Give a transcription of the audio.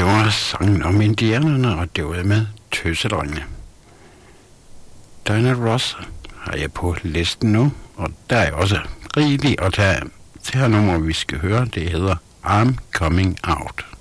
Det var sangen om indianerne, og det var med Tøsedrengene. Diana Ross har jeg på listen nu, og der er også rigeligt at tage af. Det her nummer, vi skal høre, det hedder I'm Coming Out.